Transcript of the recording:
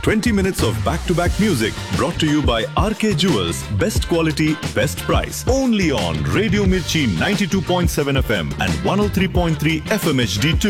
20 minutes of back-to-back music brought to you by RK Jewels. Best quality, best price. Only on Radio Mirchi 92.7 FM and 103.3 FM HD2.